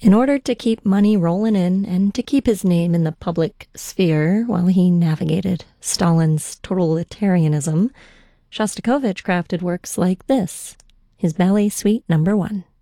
In order to keep money rolling in and to keep his name in the public sphere while he navigated Stalin's totalitarianism, Shostakovich crafted works like this, his Ballet Suite No. 1.